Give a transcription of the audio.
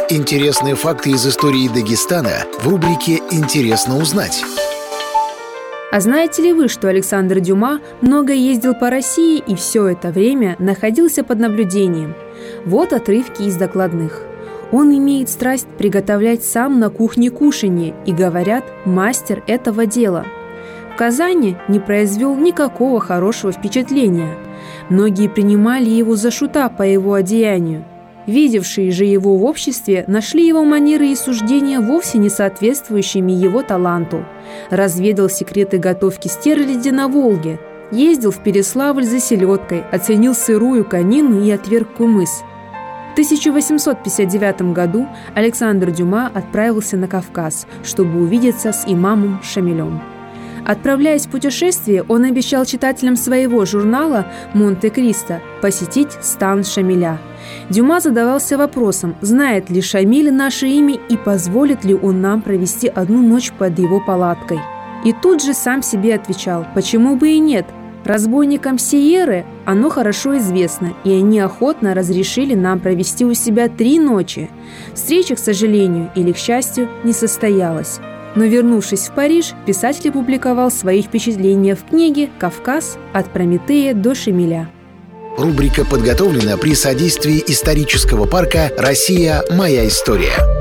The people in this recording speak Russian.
Интересные факты из истории Дагестана в рубрике «Интересно узнать». А знаете ли вы, что Александр Дюма много ездил по России и все это время находился под наблюдением? Вот отрывки из докладных. Он имеет страсть приготовлять сам на кухне кушанье и, говорят, мастер этого дела. В Казани не произвел никакого хорошего впечатления. Многие принимали его за шута по его одеянию. Видевшие же его в обществе нашли его манеры и суждения вовсе не соответствующими его таланту. Разведал секреты готовки стерляди на Волге, ездил в Переславль за селедкой, оценил сырую конину и отверг кумыс. В 1859 году Александр Дюма отправился на Кавказ, чтобы увидеться с имамом Шамилем. Отправляясь в путешествие, он обещал читателям своего журнала «Монте-Кристо» посетить стан Шамиля. Дюма задавался вопросом, знает ли Шамиль наше имя и позволит ли он нам провести одну ночь под его палаткой. И тут же сам себе отвечал, почему бы и нет. Разбойникам Сиерры оно хорошо известно, и они охотно разрешили нам провести у себя 3 ночи. Встреча, к сожалению или к счастью, не состоялась. Но, вернувшись в Париж, писатель опубликовал свои впечатления в книге «Кавказ. От Прометея до Шамиля». Рубрика подготовлена при содействии исторического парка «Россия. Моя история».